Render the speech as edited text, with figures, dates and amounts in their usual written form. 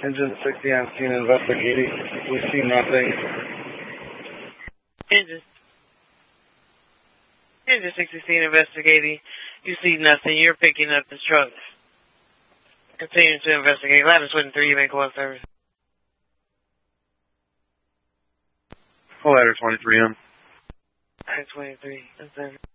Engine 60 on scene investigating. We see nothing. Engine 60 scene investigating. You see nothing. You're picking up the truck. Continuing to investigate. Ladder 23, you make one service. Ladder 23 on. Ladder 23, that's it.